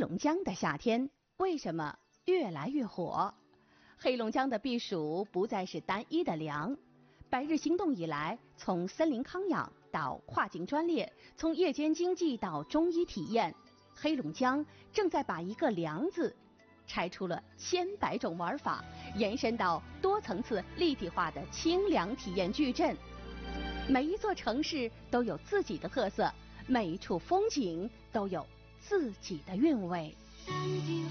龙江的夏天为什么越来越火？黑龙江的避暑不再是单一的凉。百日行动以来，从森林康养到跨境专列，从夜间经济到中医体验，黑龙江正在把一个凉字拆出了千百种玩法，延伸到多层次立体化的清凉体验矩阵。每一座城市都有自己的特色，每一处风景都有自己的韵味。